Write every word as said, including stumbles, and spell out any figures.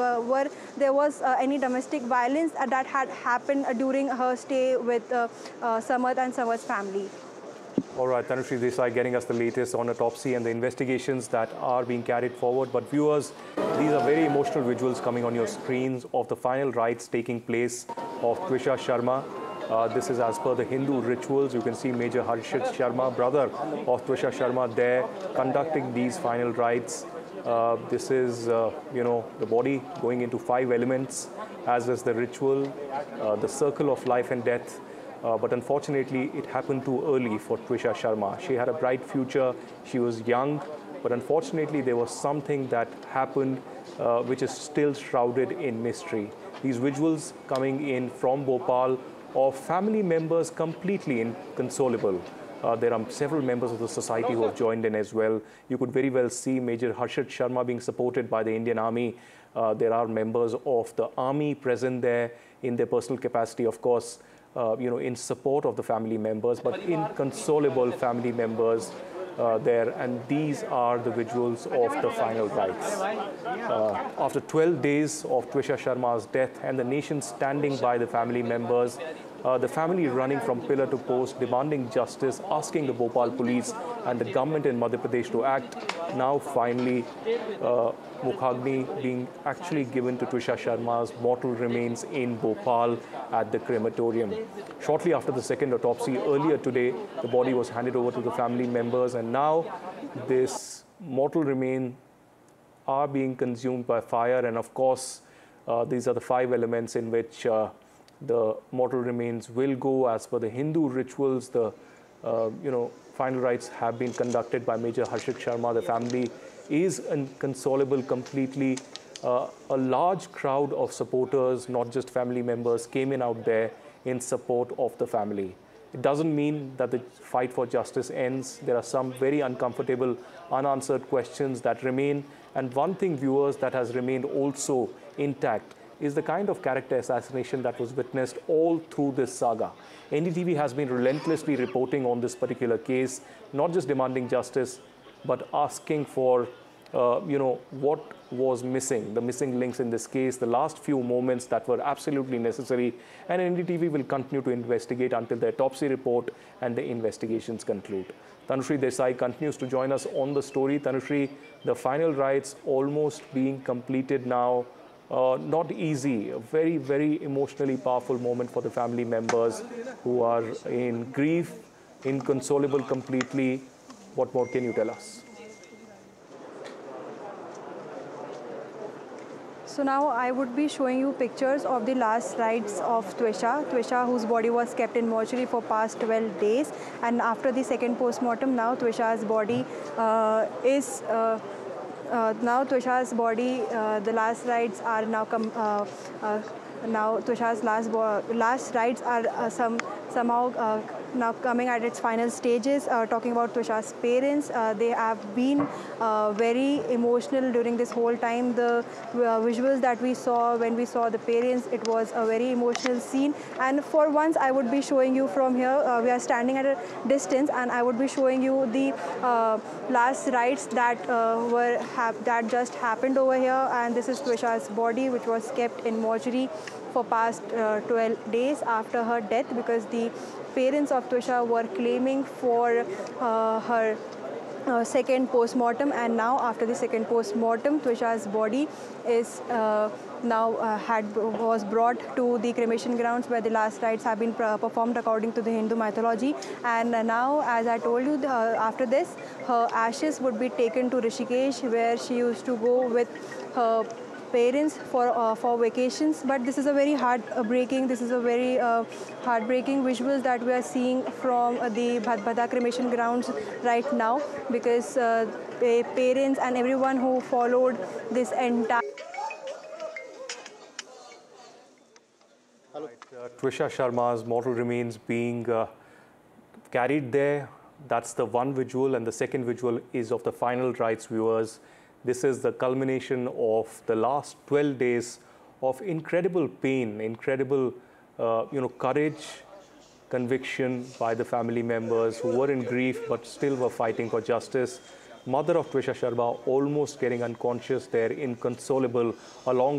uh, were there was uh, any domestic violence uh, that had happened uh, during her stay with uh, uh, Samarth and Samarth's family. All right, Tanushree Desai getting us the latest on autopsy and the investigations that are being carried forward. But viewers, these are very emotional visuals coming on your screens of the final rites taking place of Twisha Sharma. Uh, this is as per the Hindu rituals. You can see Major Harshit Sharma, brother of Twisha Sharma, there conducting these final rites. Uh, this is, uh, you know, the body going into five elements, as is the ritual, uh, the circle of life and death. Uh, but unfortunately, it happened too early for Twisha Sharma. She had a bright future. She was young. But unfortunately, there was something that happened uh, which is still shrouded in mystery. These visuals coming in from Bhopal of family members completely inconsolable. Uh, there are several members of the society who have joined in as well. You could very well see Major Harshit Sharma being supported by the Indian Army. Uh, there are members of the Army present there in their personal capacity, of course, uh, you know, in support of the family members, but inconsolable family members uh, there. And these are the visuals of the final rites. Uh, after twelve days of Twisha Sharma's death and the nation standing by the family members, Uh, the family running from pillar to post, demanding justice, asking the Bhopal police and the government in Madhya Pradesh to act. Now, finally, uh, Mukhagni being actually given to Twisha Sharma's mortal remains in Bhopal at the crematorium. Shortly after the second autopsy, earlier today, the body was handed over to the family members, and now this mortal remains are being consumed by fire. And of course, uh, these are the five elements in which uh, the mortal remains will go as per the Hindu rituals. The uh, you know final rites have been conducted by Major Harshit Sharma. The family is inconsolable completely. Uh, a large crowd of supporters, not just family members, came in out there in support of the family. It doesn't mean that the fight for justice ends. There are some very uncomfortable, unanswered questions that remain. And one thing, viewers, that has remained also intact is the kind of character assassination that was witnessed all through this saga. N D T V has been relentlessly reporting on this particular case, not just demanding justice, but asking for, uh, you know, what was missing, the missing links in this case, the last few moments that were absolutely necessary. And N D T V will continue to investigate until the autopsy report and the investigations conclude. Tanushree Desai continues to join us on the story. Tanushree, the final rites almost being completed now. Uh, not easy, a very, very emotionally powerful moment for the family members who are in grief, inconsolable completely. What more can you tell us? So now I would be showing you pictures of the last rites of Twisha, Twisha whose body was kept in mortuary for past twelve days. And after the second post-mortem, now Twisha's body uh, is uh, Uh, now Twisha's body, uh, the last rites are now come. Uh, uh, now Twisha's last last rites are uh, some somehow uh, now coming at its final stages. Uh, talking about Twisha's parents, uh, they have been uh, very emotional during this whole time. The uh, visuals that we saw when we saw the parents, it was a very emotional scene. And for once, I would be showing you from here. Uh, we are standing at a distance, and I would be showing you the uh, last rites that uh, were that just happened over here. And this is Twisha's body, which was kept in mortuary for past uh, twelve days after her death, because the parents of Twisha were claiming for uh, her uh, second post-mortem. And now after the second post-mortem, Twisha's body is uh, now uh, had was brought to the cremation grounds where the last rites have been performed according to the Hindu mythology. And uh, now, as I told you, uh, after this, her ashes would be taken to Rishikesh, where she used to go with her parents for uh, for vacations. But this is a very heartbreaking, this is a very uh, heartbreaking visuals that we are seeing from uh, the Bhadbhada cremation grounds right now, because uh, the parents and everyone who followed this entire Right, uh, Twisha Sharma's mortal remains being uh, carried there. That's the one visual, and the second visual is of the final rites, viewers. This is the culmination of the last twelve days of incredible pain, incredible uh, you know, courage, conviction by the family members who were in grief but still were fighting for justice. Mother of Twisha Sharma almost getting unconscious there, inconsolable, along